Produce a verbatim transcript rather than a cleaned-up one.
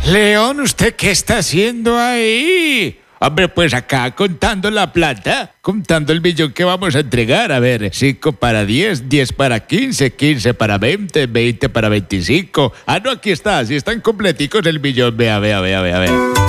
León, ¿usted qué está haciendo ahí? Hombre, pues acá contando la plata, contando el billón que vamos a entregar. A ver, cinco para diez, diez para quince, quince para veinte, veinte para veinticinco. Ah, no, aquí está, si están completicos el billón. Vea, vea, vea, vea, vea.